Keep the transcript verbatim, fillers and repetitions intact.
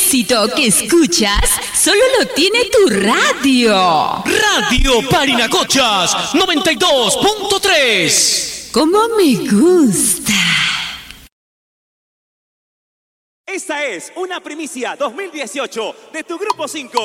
éxito que escuchas solo lo tiene tu radio. Radio Parinacochas noventa y dos punto tres. ¡Cómo me gusta! Esta es una primicia dos mil dieciocho de tu Grupo cinco.